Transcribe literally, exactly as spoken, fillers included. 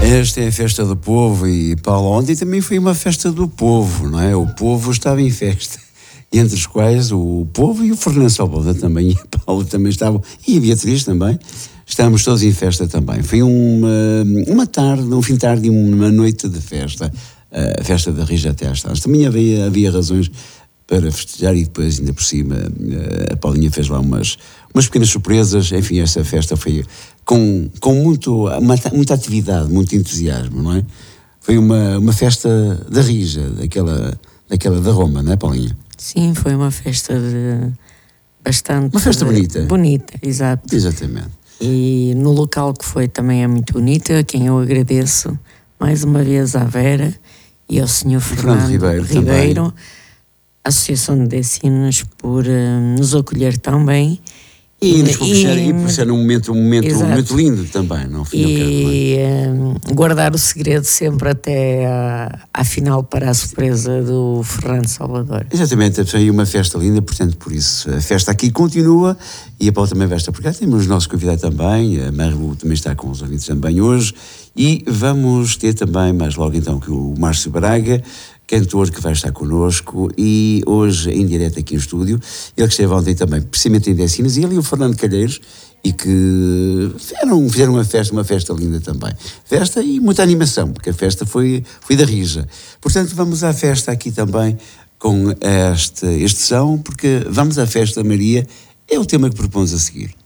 Esta é a festa do povo e, Paulo, ontem também foi uma festa do povo, não é? O povo estava em festa, entre os quais o povo e o Fernando Salvador também, e a Paulo também estavam, e a Beatriz também, estávamos todos em festa também. Foi uma, uma tarde, um fim de tarde e uma noite de festa, a festa da Rija até às tardes. Também havia, havia razões para festejar e depois, ainda por cima, a Paulinha fez lá umas, umas pequenas surpresas. Enfim, essa festa foi com, com muito, uma, muita atividade, muito entusiasmo, não é? Foi uma, uma festa da Rija, daquela, daquela da Roma, não é, Paulinha? Sim, foi uma festa de bastante... Uma festa bonita. Bonita, exato. Exatamente. E no local que foi também é muito bonito, a quem eu agradeço mais uma vez à Vera e ao senhor Fernando, Fernando Ribeiro, Ribeiro a Associação de Ensinos, por uh, nos acolher tão bem. E, nos propiciar, e, e por ser um momento, um momento, um momento lindo também, não? E uh, guardar o segredo sempre até à, à final para a surpresa do Fernando Salvador. Exatamente, foi uma festa linda, portanto, por isso a festa aqui continua e a Paula também vai estar por cá. Temos o nosso convidado também, a Marilu também está com os ouvintes também hoje, e vamos ter também, mais logo então, que o Márcio Braga, cantor, que vai estar connosco, e hoje em direto aqui no estúdio, ele que esteve ontem também, precisamente em Décimas, e ele e o Fernando Calheiros, e que fizeram, fizeram uma festa, uma festa linda também. Festa e muita animação, porque a festa foi, foi da Rija. Portanto, vamos à festa aqui também com este, este som, porque vamos à festa, Maria, é o tema que propomos a seguir.